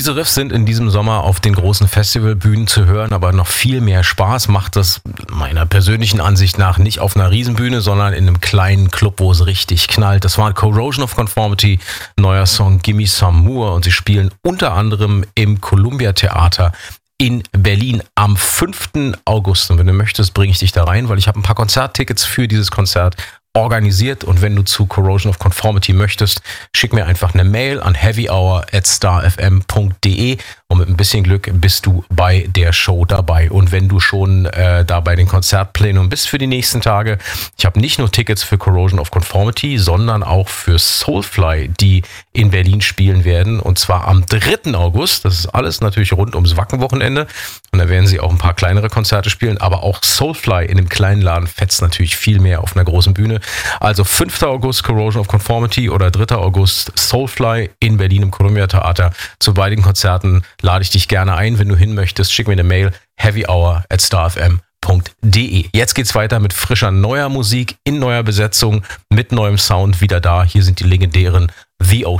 Diese Riffs sind in diesem Sommer auf den großen Festivalbühnen zu hören, aber noch viel mehr Spaß macht das meiner persönlichen Ansicht nach nicht auf einer Riesenbühne, sondern in einem kleinen Club, wo es richtig knallt. Das war Corrosion of Conformity, neuer Song Gimme Some More, und sie spielen unter anderem im Columbia Theater in Berlin am 5. August. Und wenn du möchtest, bringe ich dich da rein, weil ich habe ein paar Konzerttickets für dieses Konzert organisiert, und wenn du zu Corrosion of Conformity möchtest, schick mir einfach eine Mail an heavyhour@starfm.de und mit ein bisschen Glück bist du bei der Show dabei. Und wenn du schon da bei den Konzertplänen bist für die nächsten Tage, ich habe nicht nur Tickets für Corrosion of Conformity, sondern auch für Soulfly, die in Berlin spielen werden, und zwar am 3. August. Das ist alles natürlich rund ums Wackenwochenende, und da werden sie auch ein paar kleinere Konzerte spielen, aber auch Soulfly in einem kleinen Laden fetzt natürlich viel mehr auf einer großen Bühne. Also 5. August Corrosion of Conformity oder 3. August Soulfly in Berlin im Columbia Theater. Zu beiden Konzerten lade ich dich gerne ein. Wenn du hin möchtest, schick mir eine Mail, heavyhour@starfm.de. Jetzt geht's weiter mit frischer neuer Musik in neuer Besetzung, mit neuem Sound wieder da. Hier sind die legendären The Ocean.